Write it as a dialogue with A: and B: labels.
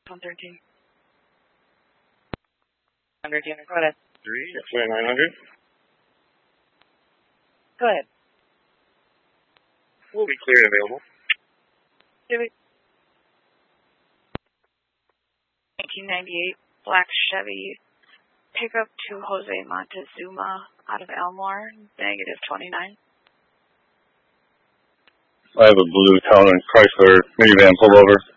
A: 113. 113, go ahead.
B: 900.
A: Go ahead.
B: We'll be clear and available.
A: 1998 black Chevy pickup to Jose Montezuma out of Elmore, -29.
B: I have a blue Town and Chrysler minivan pull over.